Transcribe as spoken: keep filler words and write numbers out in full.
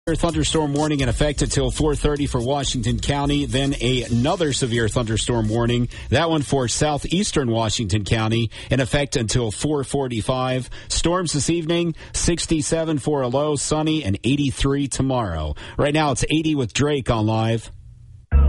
Thunderstorm warning in effect until four thirty for Washington County. Then a, another severe thunderstorm warning. That one for southeastern Washington County in effect until four forty-five. Storms this evening, sixty-seven for a low, sunny, and eighty-three tomorrow. Right now it's eighty with Drake on Live.